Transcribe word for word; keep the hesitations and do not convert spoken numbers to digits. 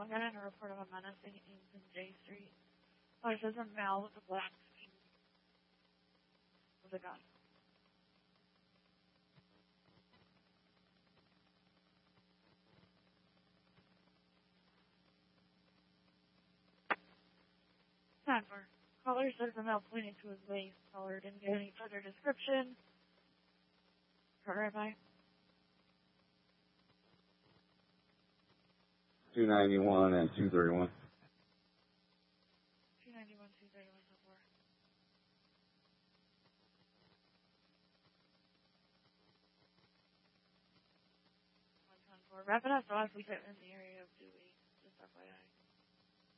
I'm getting a report of a menacing Ames in J Street. Oh, it says a male with a black skin with a gun. Time for caller says a male pointing to his waist. Caller didn't get any further description. Cut right by. two ninety-one and two thirty-one. two ninety-one, two thirty-one, so far. one ten four. Wrap it up so as we get in the area of Dewey. Just F Y I.